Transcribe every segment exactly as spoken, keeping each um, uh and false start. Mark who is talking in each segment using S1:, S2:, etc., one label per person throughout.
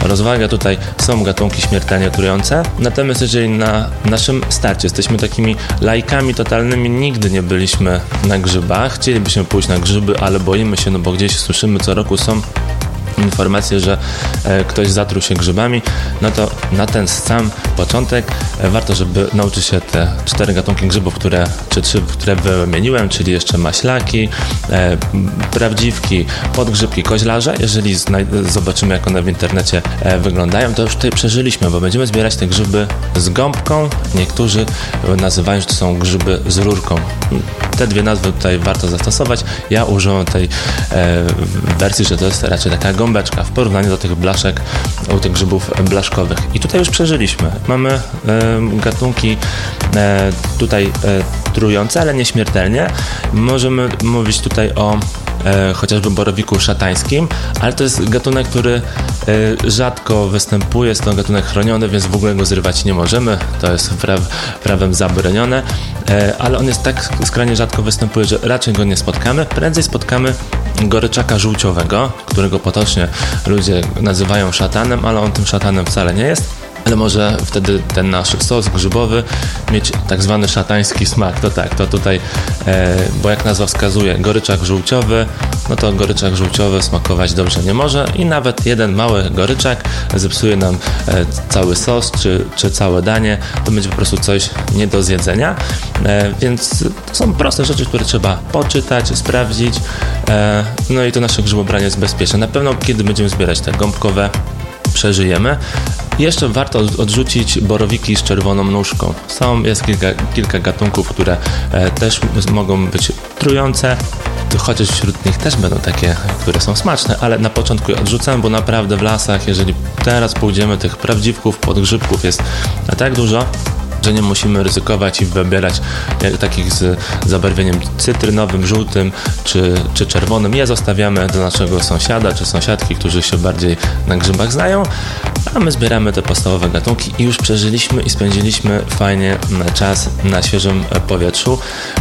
S1: rozwagę. Tutaj są gatunki śmiertelnie trujące. Natomiast jeżeli na naszym starcie jesteśmy takimi laikami totalnymi, nigdy nie byliśmy na grzybach, chcielibyśmy pójść na grzyby, ale boimy się, no bo gdzieś słyszymy co roku są informacje, że e, ktoś zatruł się grzybami, no to na ten sam początek e, warto, żeby nauczyć się te cztery gatunki grzybów, które, czy trzy, które wymieniłem, czyli jeszcze maślaki, e, prawdziwki, podgrzybki, koźlarze. Jeżeli znaj- zobaczymy, jak one w internecie e, wyglądają, to już tutaj przeżyliśmy, bo będziemy zbierać te grzyby z gąbką. Niektórzy nazywają, że to są grzyby z rurką. Te dwie nazwy tutaj warto zastosować. Ja użyłem tej e, wersji, że to jest raczej taka gąbeczka w porównaniu do tych blaszek, u tych grzybów blaszkowych. I tutaj już przeżyliśmy. Mamy e, gatunki e, tutaj e, trujące, ale nieśmiertelnie. Możemy mówić tutaj o e, chociażby borowiku szatańskim, ale to jest gatunek, który e, rzadko występuje, jest to gatunek chroniony, więc w ogóle go zrywać nie możemy. To jest pra, prawem zabronione, e, ale on jest tak skrajnie rzadko występuje, że raczej go nie spotkamy. Prędzej spotkamy goryczaka żółciowego, którego potocznie ludzie nazywają szatanem, ale on tym szatanem wcale nie jest. Ale może wtedy ten nasz sos grzybowy mieć tak zwany szatański smak. To tak, to tutaj, e, bo jak nazwa wskazuje, goryczak żółciowy, no to goryczak żółciowy smakować dobrze nie może i nawet jeden mały goryczak zepsuje nam e, cały sos czy, czy całe danie. To będzie po prostu coś nie do zjedzenia. E, więc to są proste rzeczy, które trzeba poczytać, sprawdzić. E, no i to nasze grzybobranie jest bezpieczne. Na pewno kiedy będziemy zbierać te gąbkowe, przeżyjemy. Jeszcze warto odrzucić borowiki z czerwoną nóżką. Są, jest kilka, kilka gatunków, które e, też mogą być trujące, chociaż wśród nich też będą takie, które są smaczne, ale na początku je odrzucam, bo naprawdę w lasach, jeżeli teraz pójdziemy, tych prawdziwków, podgrzybków jest tak dużo, że nie musimy ryzykować i wybierać jak, takich z zabarwieniem cytrynowym, żółtym czy, czy czerwonym. Je zostawiamy do naszego sąsiada czy sąsiadki, którzy się bardziej na grzybach znają, a my zbieramy te podstawowe gatunki i już przeżyliśmy i spędziliśmy fajnie czas na świeżym powietrzu,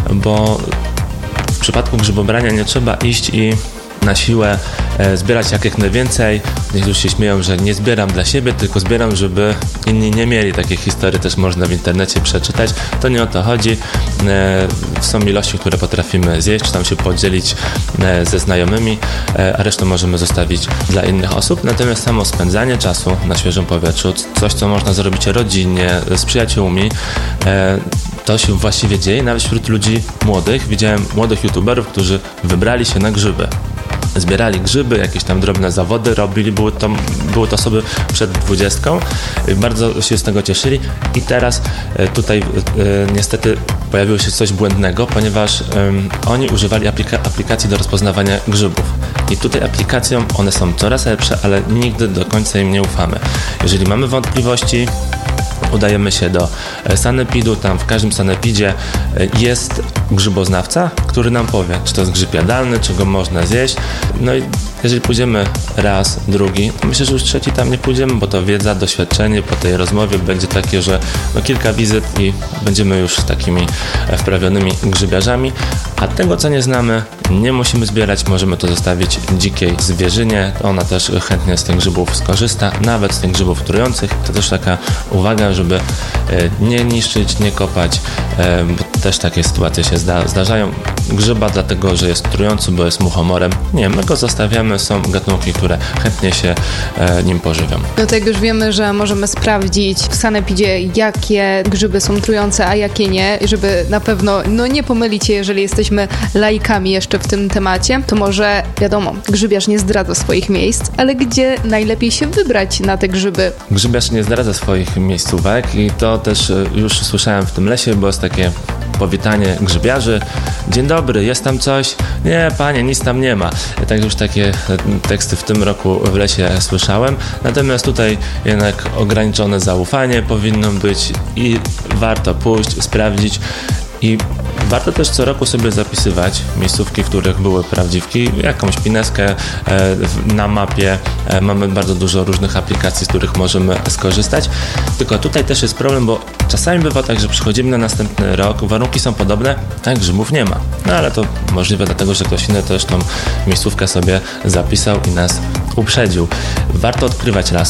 S1: bo w przypadku grzybobrania nie trzeba iść i na siłę e, zbierać jak, jak najwięcej. Niektórzy się śmieją, że nie zbieram dla siebie, tylko zbieram, żeby inni nie mieli. Takie historie też można w internecie przeczytać. To nie o to chodzi. E, są ilości, które potrafimy zjeść, czy tam się podzielić e, ze znajomymi, e, a resztę możemy zostawić dla innych osób. Natomiast samo spędzanie czasu na świeżym powietrzu, coś co można zrobić rodzinnie, z przyjaciółmi, e, to się właściwie dzieje nawet wśród ludzi młodych. Widziałem młodych youtuberów, którzy wybrali się na grzyby. Zbierali grzyby, jakieś tam drobne zawody robili, były to, były to osoby przed dwudziestką, bardzo się z tego cieszyli i teraz tutaj e, niestety pojawiło się coś błędnego, ponieważ e, oni używali aplika- aplikacji do rozpoznawania grzybów i tutaj aplikacjom one są coraz lepsze, ale nigdy do końca im nie ufamy. Jeżeli mamy wątpliwości, udajemy się do sanepidu, tam w każdym sanepidzie jest grzyboznawca, który nam powie, czy to jest grzyb jadalny, czy go można zjeść. No i jeżeli pójdziemy raz, drugi, to myślę, że już trzeci tam nie pójdziemy, bo to wiedza, doświadczenie po tej rozmowie będzie takie, że no kilka wizyt i będziemy już takimi wprawionymi grzybiarzami, a tego, co nie znamy, nie musimy zbierać, możemy to zostawić dzikiej zwierzynie, ona też chętnie z tych grzybów skorzysta, nawet z tych grzybów trujących. To też taka uwaga, żeby nie niszczyć, nie kopać, bo też takie sytuacje się zda- zdarzają. Grzyba dlatego, że jest trujący, bo jest muchomorem. Nie, my go zostawiamy, są gatunki, które chętnie się e, nim pożywią.
S2: No tak już wiemy, że możemy sprawdzić w sanepidzie, jakie grzyby są trujące, a jakie nie, żeby na pewno no, nie pomylić się, jeżeli jesteśmy laikami jeszcze w tym temacie, to może wiadomo, grzybiarz nie zdradza swoich miejsc, ale gdzie najlepiej się wybrać na te grzyby?
S1: Grzybiarz nie zdradza swoich miejscówek i to też już słyszałem w tym lesie, bo jest takie powitanie grzybiarzy. Dzień dobry, jest tam coś? Nie, panie, nic tam nie ma. Tak już takie teksty w tym roku w lesie słyszałem. Natomiast tutaj jednak ograniczone zaufanie powinno być i warto pójść, sprawdzić. I warto też co roku sobie zapisywać miejscówki, w których były prawdziwki, jakąś pineskę e, na mapie. E, mamy bardzo dużo różnych aplikacji, z których możemy skorzystać. Tylko tutaj też jest problem, bo czasami bywa tak, że przychodzimy na następny rok, warunki są podobne, a grzybów nie ma. No ale to możliwe dlatego, że ktoś inny też tą miejscówkę sobie zapisał i nas uprzedził. Warto odkrywać lasy.